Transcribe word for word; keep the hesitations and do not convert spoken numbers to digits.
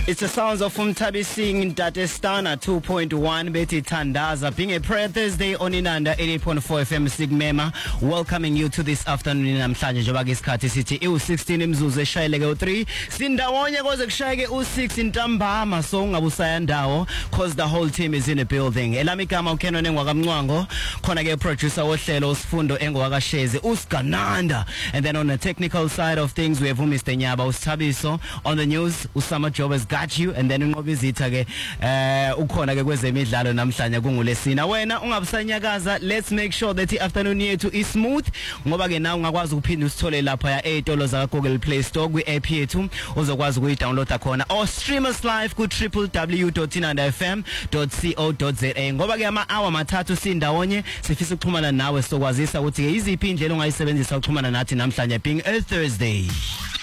It's the sounds of Umtabi Singh Datestana two point one Betty Tandaza being a prayer Thursday on Inanda eighty-eight point four F M Sigmema, welcoming you to this afternoon namhlanje njengoba isikhathi sithi u sixteen imzuzu eshayeleke u three sindawonye koze kushayeke u six intambama so ungabusaya ndawo cause the whole team is in a building. Elami igama uKenon engwakamncwango khona ke producer wohlelo usifundo engwakasheze uSgananda, and then on the technical side of things we have Mister Nyaba uSthabiso, on the news Usama Job has got you, and then unqobizitha ke eh ukhona ke kwezemidlalo namhlanje kungulesina. Wena ungabusanyakaza, let's make sure that the afternoon yethu is smooth ngoba ke na ungakwazi ukuphinda usithole lapha ya eitolo za Google Play Store kwi app yethu uzokwazi ukuyidownloada khona or stream us live ku w w w dot inanda f m dot co dot za ngoba ke ama hour mathathu sindawonye sifisa ukuxhumana nawe sokwazisa ukuthi ke iziphi indlela ongayisebenzisa ukuxhumana nathi namhlanje being a Thursday.